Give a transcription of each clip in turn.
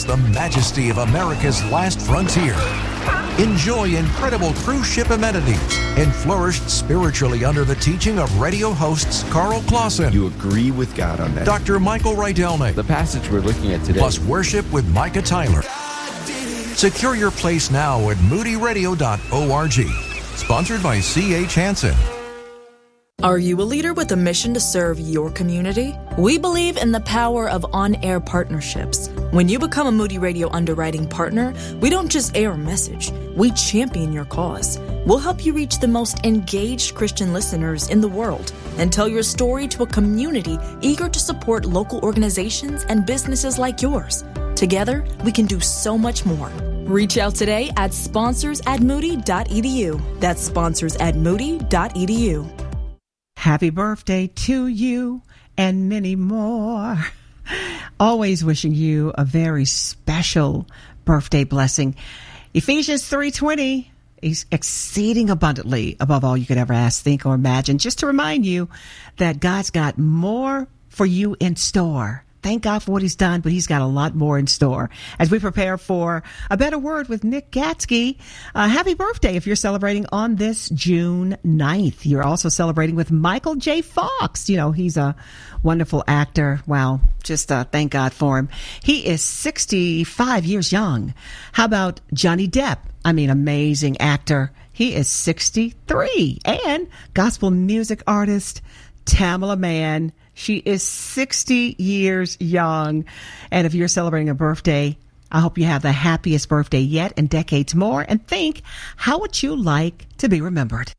experience the majesty of America's last frontier. Enjoy incredible cruise ship amenities and flourish spiritually under the teaching of radio hosts Carl Clausen. You agree with God on that. Dr. Michael Rydelnik. The passage we're looking at today. Plus worship with Micah Tyler. Secure your place now at moodyradio.org. Sponsored by C.H. Hansen. Are you a leader with a mission to serve your community? We believe in the power of on-air partnerships. When you become a Moody Radio underwriting partner, we don't just air a message, we champion your cause. We'll help you reach the most engaged Christian listeners in the world and tell your story to a community eager to support local organizations and businesses like yours. Together, we can do so much more. Reach out today at sponsors@moody.edu. That's sponsors@moody.edu. Happy birthday to you and many more. Always wishing you a very special birthday blessing. Ephesians 3:20 is exceeding abundantly above all you could ever ask, think, or imagine. Just to remind you that God's got more for you in store. Thank God for what he's done, but he's got a lot more in store. As we prepare for A Better Word with Nick Gatsky, happy birthday if you're celebrating on this June 9th. You're also celebrating with Michael J. Fox. You know, he's a wonderful actor. Wow, just thank God for him. He is 65 years young. How about Johnny Depp? I mean, amazing actor. He is 63. And gospel music artist Tamela Mann. She is 60 years young. And if you're celebrating a birthday, I hope you have the happiest birthday yet and decades more. And think, how would you like to be remembered?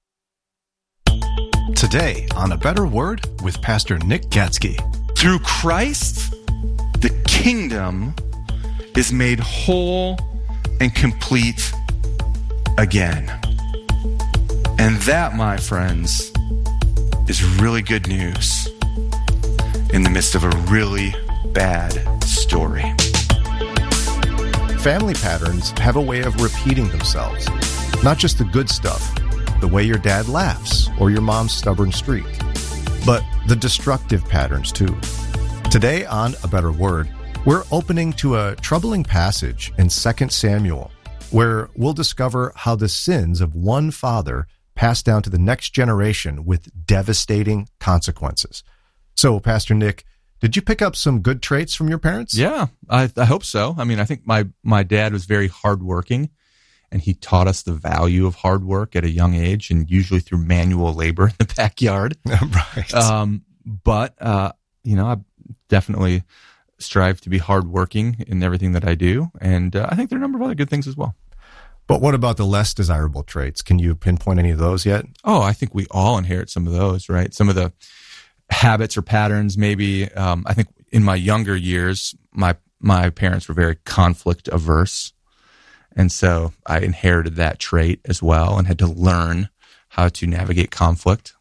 Today on A Better Word with Pastor Nick Gatsky. Through Christ, the kingdom is made whole and complete again. And that, my friends, is really good news in the midst of a really bad story. Family patterns have a way of repeating themselves. Not just the good stuff, the way your dad laughs or your mom's stubborn streak, but the destructive patterns too. Today on A Better Word, we're opening to a troubling passage in 2 Samuel, where we'll discover how the sins of one father pass down to the next generation with devastating consequences. So, Pastor Nick, did you pick up some good traits from your parents? Yeah, I hope so. I mean, I think my dad was very hardworking, and he taught us the value of hard work at a young age, and usually through manual labor in the backyard. Right. But I definitely strive to be hardworking in everything that I do, and I think there are a number of other good things as well. But what about the less desirable traits? Can you pinpoint any of those yet? Oh, I think we all inherit some of those, right? Some of the habits or patterns, maybe. I think in my younger years, my parents were very conflict averse. And so I inherited that trait as well and had to learn how to navigate conflict.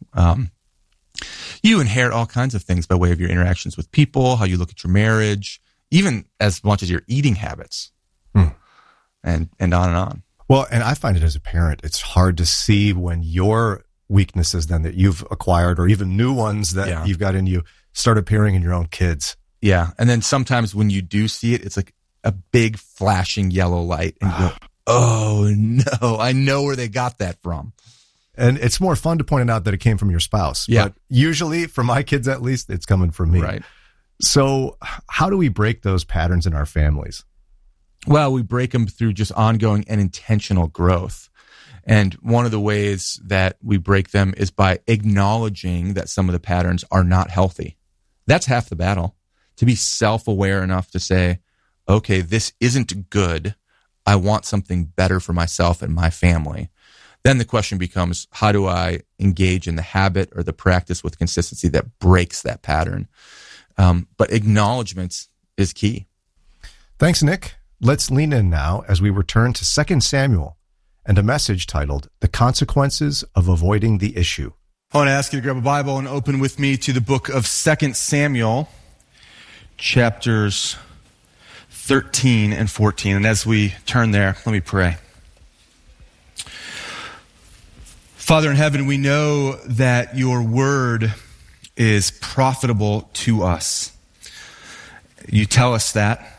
You inherit all kinds of things by way of your interactions with people, how you look at your marriage, even as much as your eating habits, and on and on. Well, and I find it as a parent, it's hard to see when your weaknesses then that you've acquired or even new ones that you've got in you start appearing in your own kids. Yeah. And then sometimes when you do see it, it's like a big flashing yellow light and you go, oh no, I know where they got that from. And it's more fun to point out that it came from your spouse. Yeah. But usually, for my kids at least, it's coming from me. Right. So how do we break those patterns in our families? Well, we break them through just ongoing and intentional growth. And one of the ways that we break them is by acknowledging that some of the patterns are not healthy. That's half the battle. To be self-aware enough to say, okay, this isn't good. I want something better for myself and my family. Then the question becomes, how do I engage in the habit or the practice with consistency that breaks that pattern? But acknowledgement is key. Thanks, Nick. Let's lean in now as we return to 2 Samuel and a message titled, The Consequences of Avoiding the Issue. I want to ask you to grab a Bible and open with me to the book of 2 Samuel, chapters 13 and 14. And as we turn there, let me pray. Father in heaven, we know that your word is profitable to us. You tell us that.